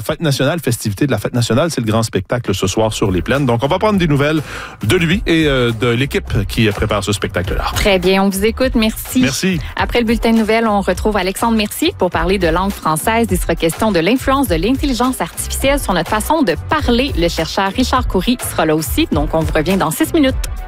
fête nationale, festivité de la fête nationale. C'est le grand spectacle ce soir sur les plaines. Donc, on va prendre des nouvelles de lui et de l'équipe qui prépare ce spectacle-là. Très bien, on vous écoute. Merci. Merci. Après le bulletin de nouvelles, on retrouve Alexandre Mercier pour parler de langue française. Il sera question de l'influence de l'intelligence artificielle sur notre façon de parler. Le chercheur Richard Coury sera là aussi. Donc, on vous revient dans 6 minutes.